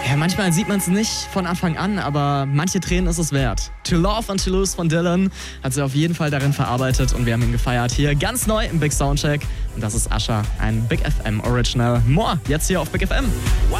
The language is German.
Ja, manchmal sieht man es nicht von Anfang an, aber manche Tränen ist es wert. To Love and To Lose von Dylan hat sie auf jeden Fall darin verarbeitet und wir haben ihn gefeiert. Hier ganz neu im Big Soundcheck. Und das ist Usher, ein Big FM Original. More jetzt hier auf Big FM.